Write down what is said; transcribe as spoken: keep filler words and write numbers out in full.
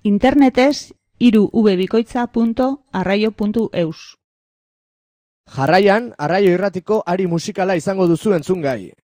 Internetez hiru v bikoitza punto arraio puntu eus. Jarraian, Arraio Irratiko ari musikala izango duzu entzungai.